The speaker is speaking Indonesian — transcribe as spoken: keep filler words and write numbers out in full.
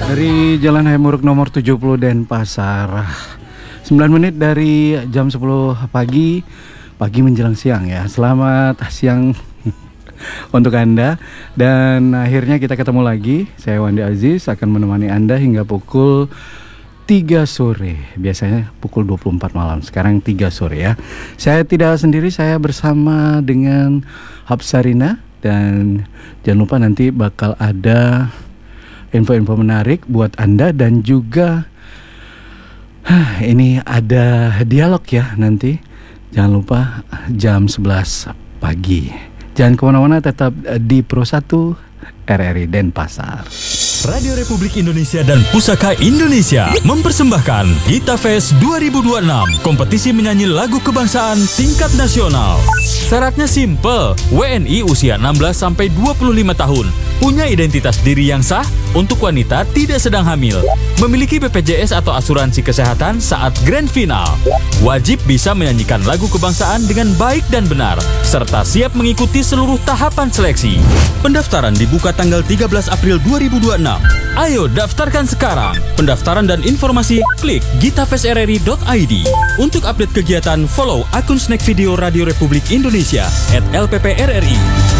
Dari Jalan Hayamuruk nomor tujuh puluh Denpasar. sembilan menit dari jam sepuluh pagi. Pagi menjelang siang ya. Selamat siang untuk Anda. Dan akhirnya kita ketemu lagi. Saya Wandi Aziz akan menemani Anda hingga pukul tiga sore. Biasanya pukul dua puluh empat malam. Sekarang tiga sore ya. Saya tidak sendiri, saya bersama dengan Hapsarina. Dan jangan lupa nanti bakal ada info-info menarik buat Anda. Dan juga huh, ini ada dialog ya nanti. Jangan lupa jam sebelas pagi. Jangan kemana-mana, tetap di Pro satu R R I Denpasar. Radio Republik Indonesia dan Pusaka Indonesia mempersembahkan Gita Fest dua ribu dua puluh enam, kompetisi menyanyi lagu kebangsaan tingkat nasional. Syaratnya simple, W N I usia enam belas sampai dua puluh lima tahun, punya identitas diri yang sah, untuk wanita tidak sedang hamil, memiliki B P J S atau asuransi kesehatan saat grand final, wajib bisa menyanyikan lagu kebangsaan dengan baik dan benar, serta siap mengikuti seluruh tahapan seleksi. Pendaftaran dibuka tanggal tiga belas April dua ribu dua puluh enam. Ayo daftarkan sekarang. Pendaftaran dan informasi klik gitafestrri dot i d. Untuk update kegiatan, follow akun Snack Video Radio Republik Indonesia at L P P R R I.